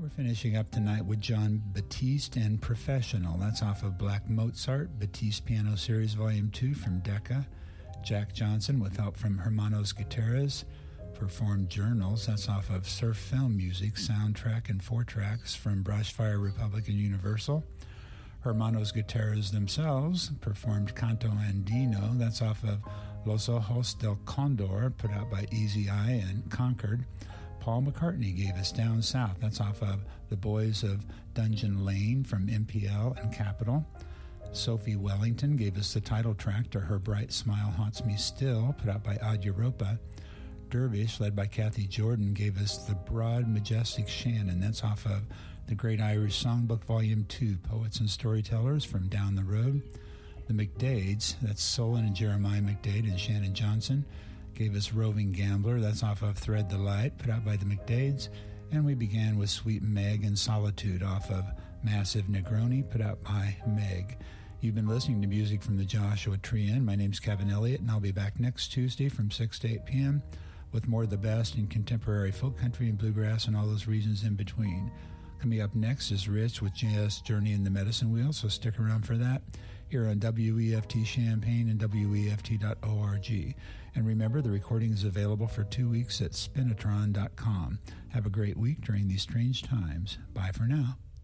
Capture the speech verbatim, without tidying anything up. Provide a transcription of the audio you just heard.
We're finishing up tonight with Jon Batiste and Professional. That's off of Black Mozart, Batiste Piano Series Volume two from Decca. Jack Johnson, with help from Hermanos Gutierrez, performed Journals. That's off of Surf Film Music, soundtrack and four tracks from Brushfire Republic and Universal. Hermanos Gutierrez themselves performed Canto Andino. That's off of Los Ojos del Condor, put out by Easy Eye and Concord. Paul McCartney gave us Down South. That's off of The Boys of Dungeon Lane from M P L and Capitol. Sophie Wellington gave us the title track to Her Bright Smile Haunts Me Still, put out by Ad Europa. Dervish, led by Kathy Jordan, gave us The Broad Majestic Shannon. That's off of The Great Irish Songbook Volume two, Poets and Storytellers from Down the Road. The McDades, that's Solon and Jeremiah McDade and Shannon Johnson, gave us Roving Gambler. That's off of Thread the Light, put out by the McDades. And we began with Sweet Meg and Solitude off of Massive Negroni, put out by Meg. You've been listening to music from the Joshua Tree Inn. My name's Kevin Elliott, and I'll be back next Tuesday from six to eight p.m. with more of the best in contemporary folk country and bluegrass and all those regions in between. Coming up next is Rich with J S Journey and the Medicine Wheel, so stick around for that here on W E F T Champaign and W E F T dot org. And remember, the recording is available for two weeks at spinatron dot com. Have a great week during these strange times. Bye for now.